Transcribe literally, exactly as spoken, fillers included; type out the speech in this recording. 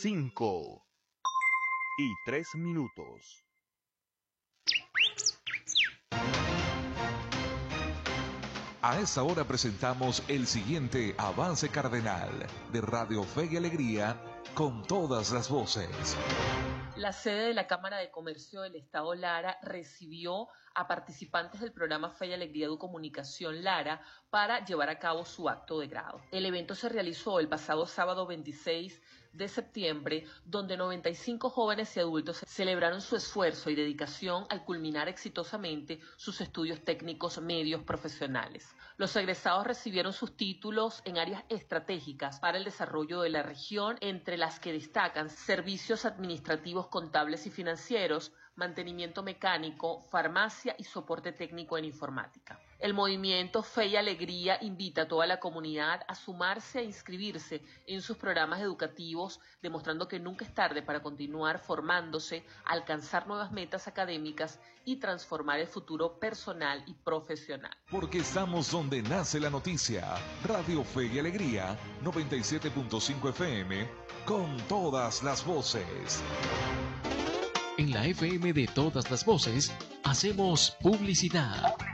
cinco y tres minutos. A esta hora presentamos el siguiente avance cardenal de Radio Fe y Alegría con todas las voces. La sede de la Cámara de Comercio del Estado Lara recibió a participantes del programa Fe y Alegría de Comunicación Lara para llevar a cabo su acto de grado. El evento se realizó el pasado sábado veintiséis de septiembre, donde noventa y cinco jóvenes y adultos celebraron su esfuerzo y dedicación al culminar exitosamente sus estudios técnicos medios profesionales. Los egresados recibieron sus títulos en áreas estratégicas para el desarrollo de la región, entre las que destacan servicios administrativos, contables y financieros, mantenimiento mecánico, farmacia y soporte técnico en informática. El movimiento Fe y Alegría invita a toda la comunidad a sumarse e inscribirse en sus programas educativos, demostrando que nunca es tarde para continuar formándose, alcanzar nuevas metas académicas y transformar el futuro personal y profesional. Porque estamos donde nace la noticia. Radio Fe y Alegría, noventa y siete punto cinco F M, con todas las voces. En la F M de todas las voces, hacemos publicidad.